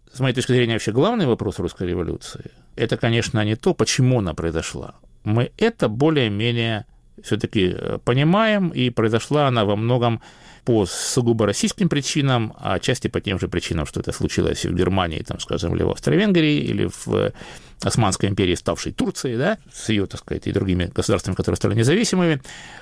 с моей точки зрения, вообще главный вопрос русской революции – это, конечно, не то, почему она произошла. Мы это более-менее все-таки понимаем, и произошла она во многом по сугубо российским причинам, а отчасти по тем же причинам, что это случилось и в Германии, там, скажем, или в Австро-Венгрии, или в Османской империи, ставшей Турцией, да, с ее, так сказать, и другими государствами, которые стали независимыми.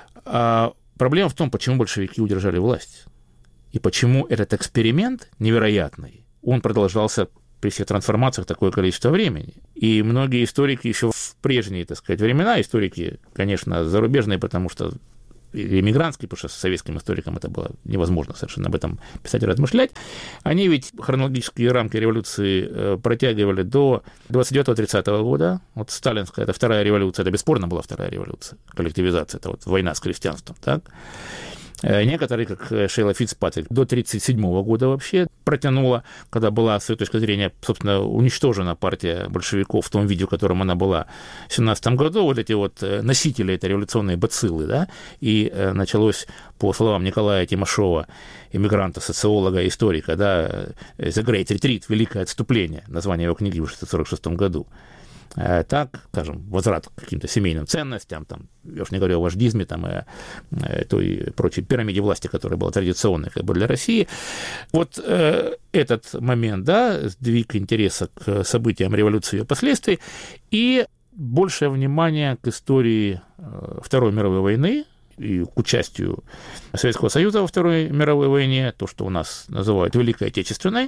А проблема в том, почему большевики удержали власть, и почему этот эксперимент невероятный, он продолжался при всех трансформациях такое количество времени. И многие историки еще в прежние, так сказать, времена, историки, конечно, зарубежные, потому что эмигрантские, потому что с советским историком это было невозможно совершенно об этом писать и размышлять, они ведь хронологические рамки революции протягивали до двадцать девятого тридцатого года. Вот сталинская, это вторая революция, это бесспорно была вторая революция, коллективизация, это вот война с крестьянством, так? Некоторые, как Шейла Фицпатрик, до тридцать седьмого года вообще протянула, когда была, с ее точки зрения, собственно, уничтожена партия большевиков в том виде, в котором она была в семнадцатом году, вот эти вот носители этой революционной бациллы, да, и началось, по словам Николая Тимошова, эмигранта, социолога, историка, да, «The Great Retreat», «Великое отступление», название его книги в тысяча девятьсот сорок шестом году. Так, скажем, возврат к каким-то семейным ценностям, там, я уж не говорю о вождизме, там, и, и той прочей пирамиде власти, которая была традиционной как бы для России. Вот э, этот момент, да, сдвиг интереса к событиям революции и ее последствий, и большее внимание к истории Второй мировой войны и к участию Советского Союза во Второй мировой войне, то, что у нас называют Великой Отечественной.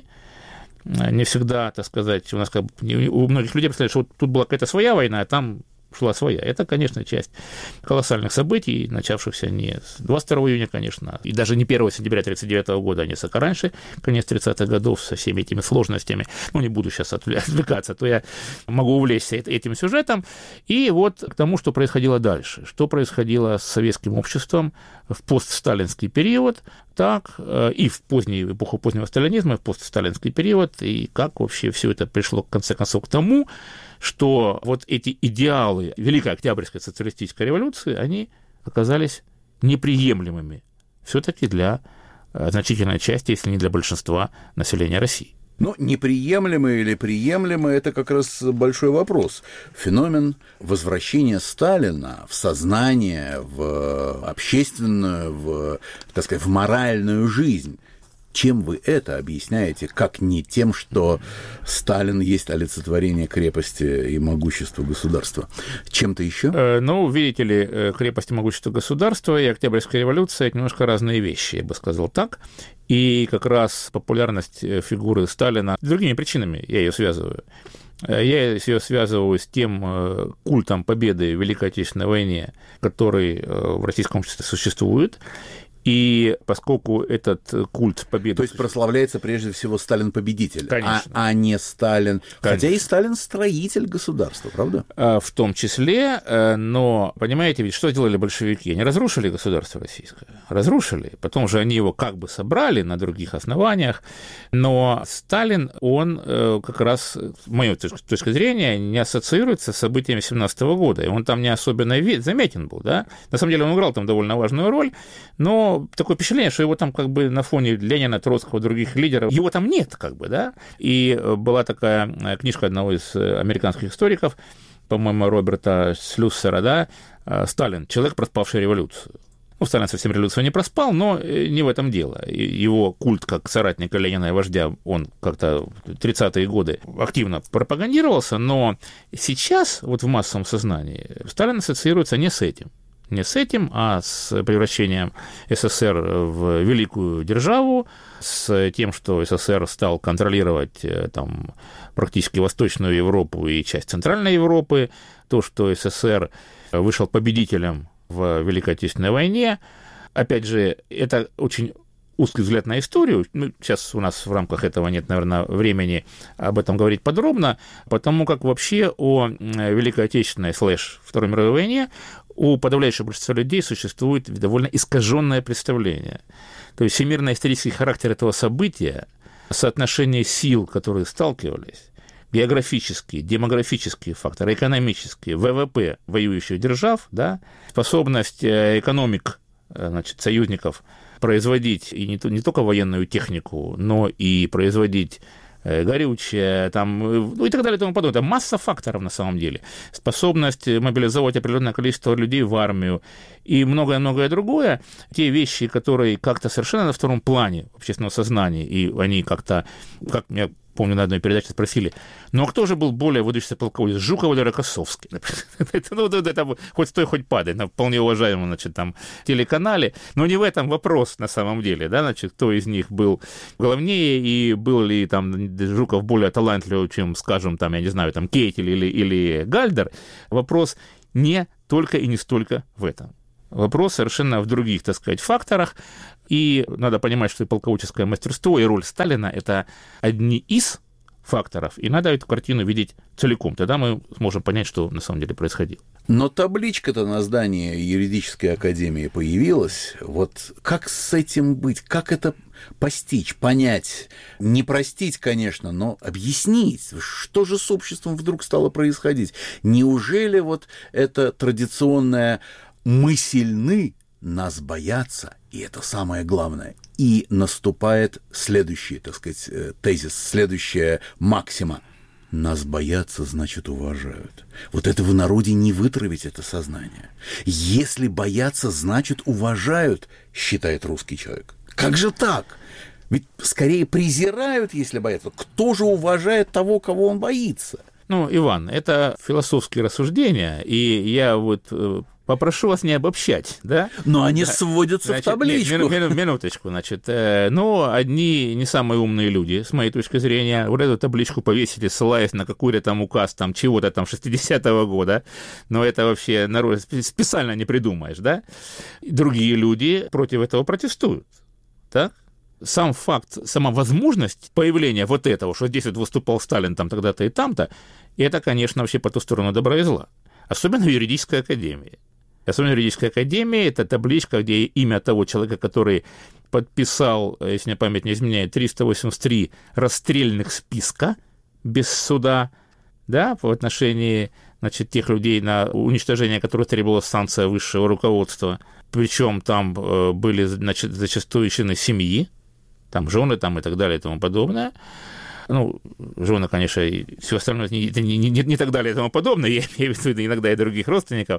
Не всегда, так сказать, у нас как бы, у многих людей представляют, что вот тут была какая-то своя война, а там шла своя. Это, конечно, часть колоссальных событий, начавшихся не с двадцать второго июня, конечно, и даже не первого сентября тысяча девятьсот тридцать девятого года, а несколько раньше, конец тридцатых годов, со всеми этими сложностями. Ну, не буду сейчас отвлекаться, то я могу увлечься этим сюжетом. И вот к тому, что происходило дальше. Что происходило с советским обществом в постсталинский период, так, и в позднюю эпоху позднего сталинизма, и в постсталинский период, и как вообще все это пришло, в конце концов, к тому, что вот эти идеалы Великой Октябрьской социалистической революции, они оказались неприемлемыми все-таки для значительной части, если не для большинства населения России. Ну, неприемлемо или приемлемо – это как раз большой вопрос. Феномен возвращения Сталина в сознание, в общественную, в, так сказать, в моральную жизнь. Чем вы это объясняете, как не тем, что Сталин есть олицетворение крепости и могущества государства? Чем-то еще? Э, ну, видите ли, крепость и могущество государства и Октябрьская революция – это немножко разные вещи, я бы сказал так. И как раз популярность фигуры Сталина другими причинами я ее связываю. Я ее связываю с тем культом победы в Великой Отечественной войне, который в российском обществе существует. И поскольку этот культ победы... То есть прославляется прежде всего Сталин-победитель, а, а не Сталин... Конечно. Хотя и Сталин-строитель государства, правда? В том числе, но, понимаете, ведь что сделали большевики? Они разрушили государство российское. Разрушили. Потом же они его как бы собрали на других основаниях. Но Сталин, он как раз, с моей точки зрения, не ассоциируется с событиями семнадцатого года. И он там не особенно заметен был, да? На самом деле он играл там довольно важную роль, но такое впечатление, что его там как бы на фоне Ленина, Троцкого, других лидеров, его там нет, как бы, да. И была такая книжка одного из американских историков, по-моему, Роберта Слюссера, да, «Сталин. Человек, проспавший революцию». Ну, Сталин совсем революцию не проспал, но не в этом дело. Его культ как соратника Ленина и вождя, он как-то в тридцатые годы активно пропагандировался, но сейчас вот в массовом сознании Сталин ассоциируется не с этим. Не с этим, а с превращением СССР в великую державу, с тем, что СССР стал контролировать там, практически Восточную Европу и часть Центральной Европы, то, что СССР вышел победителем в Великой Отечественной войне. Опять же, это очень узкий взгляд на историю. Ну, сейчас у нас в рамках этого нет, наверное, времени об этом говорить подробно, потому как вообще о Великой Отечественной слэш Второй мировой войне у подавляющего большинства людей существует довольно искаженное представление. То есть всемирно-исторический характер этого события, соотношение сил, которые сталкивались, географические, демографические факторы, экономические, ВВП воюющих держав, да, способность экономик, значит, союзников производить и не, не только военную технику, но и производить горючее, там, ну и так далее и тому подобное. Это масса факторов на самом деле. Способность мобилизовать определенное количество людей в армию и многое-многое другое. Те вещи, которые как-то совершенно на втором плане общественного сознания, и они как-то, как меня помню, на одной передаче спросили, ну а кто же был более выдающийся полководец, Жуков или Рокоссовский? это, ну, это хоть стой, хоть падай, на вполне уважаемом, значит, там, телеканале, но не в этом вопрос на самом деле, да, значит, кто из них был главнее, и был ли там Жуков более талантливый, чем, скажем, там, я не знаю, там, Кейтель или, или Гальдер. Вопрос не только и не столько в этом. Вопрос совершенно в других, так сказать, факторах. И надо понимать, что и полководческое мастерство, и роль Сталина – это одни из факторов, и надо эту картину видеть целиком. Тогда мы сможем понять, что на самом деле происходило. Но табличка-то на здании юридической академии появилась. Вот как с этим быть? Как это постичь, понять? Не простить, конечно, но объяснить, что же с обществом вдруг стало происходить? Неужели вот это традиционное «мы сильны», нас боятся, и это самое главное. И наступает следующий, так сказать, тезис, следующая максима. Нас боятся, значит, уважают. Вот это в народе не вытравить, это сознание. Если боятся, значит, уважают, считает русский человек. Как же так? Ведь скорее презирают, если боятся. Кто же уважает того, кого он боится? Ну, Иван, это философские рассуждения, и я вот попрошу вас не обобщать, да? Но они сводятся, значит, в табличку. Мину, мину, минуточку, значит. Э, но одни не самые умные люди, с моей точки зрения, вот эту табличку повесили, ссылаясь на какой-то там указ там чего-то там шестидесятого года, но это вообще народ специально не придумаешь, да? Другие люди против этого протестуют, так? Сам факт, сама возможность появления вот этого, что здесь вот выступал Сталин там тогда-то и там-то, это, конечно, вообще по ту сторону добра и зла. Особенно в юридической академии. Особенно в юридической академии это табличка, где имя того человека, который подписал, если мне память не изменяет, триста восемьдесят три расстрельных списка без суда, да, в отношении, значит, тех людей, на уничтожение которых требовалась санкция высшего руководства. Причем там были, значит, зачастую члены семьи, там жены там, и так далее и тому подобное. Ну, жены, конечно, и все остальное не, не, не, не так далее и тому подобное, я имею в виду иногда и других родственников.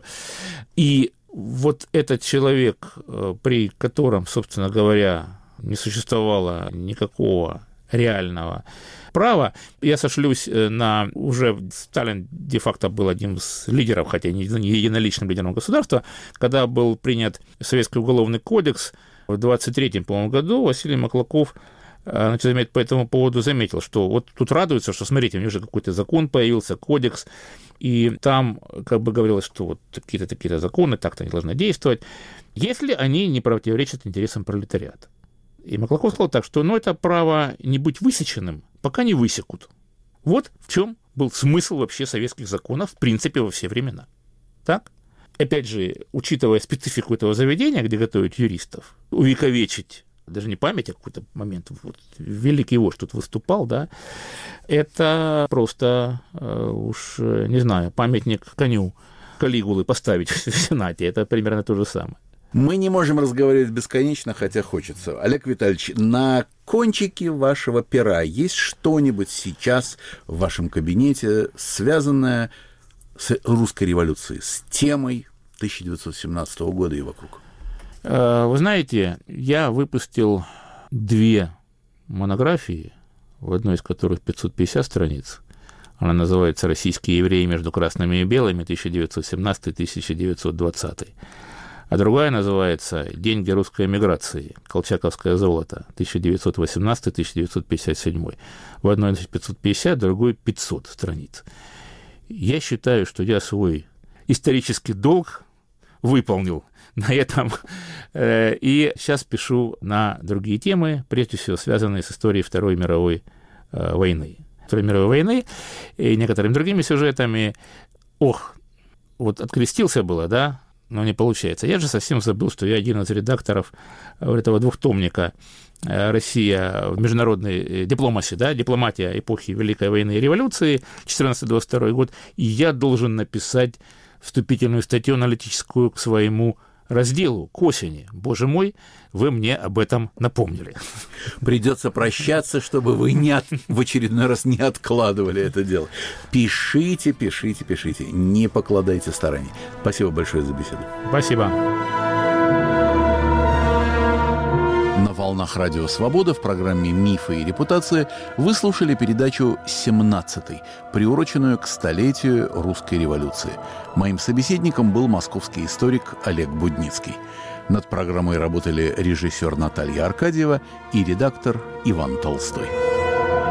И вот этот человек, при котором, собственно говоря, не существовало никакого реального права, я сошлюсь на уже Сталин де-факто был одним из лидеров, хотя не единоличным лидером государства, когда был принят Советский уголовный кодекс в двадцать третьем, по-моему, году, Василий Маклаков, значит, по этому поводу заметил, что вот тут радуются, что, смотрите, у них же какой-то закон появился, кодекс, и там как бы говорилось, что вот какие-то такие законы, так-то они должны действовать, если они не противоречат интересам пролетариата. И Маклаков сказал так, что ну, это право не быть высеченным, пока не высекут. Вот в чем был смысл вообще советских законов, в принципе, во все времена. Так? Опять же, учитывая специфику этого заведения, где готовят юристов, увековечить даже не память, а какой-то момент, вот, великий вождь тут выступал, да, это просто э, уж, не знаю, памятник коню Калигулы поставить в Сенате, это примерно то же самое. Мы не можем разговаривать бесконечно, хотя хочется. Олег Витальевич, на кончике вашего пера есть что-нибудь сейчас в вашем кабинете, связанное с русской революцией, с темой тысяча девятьсот семнадцатого года и вокруг? Вы знаете, я выпустил две монографии, в одной из которых пятьсот пятьдесят страниц. Она называется «Российские евреи между красными и белыми тысяча девятьсот семнадцатый - тысяча девятьсот двадцатый». А другая называется «Деньги русской эмиграции. Колчаковское золото. тысяча девятьсот восемнадцатый - тысяча девятьсот пятьдесят седьмой». В одной пятьсот пятьдесят, в другой пятьсот страниц. Я считаю, что я свой исторический долг выполнил на этом. И сейчас пишу на другие темы, прежде всего связанные с историей Второй мировой войны. Второй мировой войны и некоторыми другими сюжетами. Ох, вот открестился было, да, но не получается. Я же совсем забыл, что я один из редакторов этого двухтомника «Россия в международной дипломатии», да, дипломатия эпохи Великой войны и революции, четырнадцатый - двадцать второй год, и я должен написать вступительную статью аналитическую к своему разделу, к осени. Боже мой, вы мне об этом напомнили. Придется прощаться, чтобы вы не от... в очередной раз не откладывали это дело. Пишите, пишите, пишите. Не покладайте стараний. Спасибо большое за беседу. Спасибо. На волнах Радио Свобода в программе «Мифы и репутация» вы слушали передачу «семнадцатый», приуроченную к столетию русской революции. Моим собеседником был московский историк Олег Будницкий. Над программой работали режиссер Наталья Аркадьева и редактор Иван Толстой.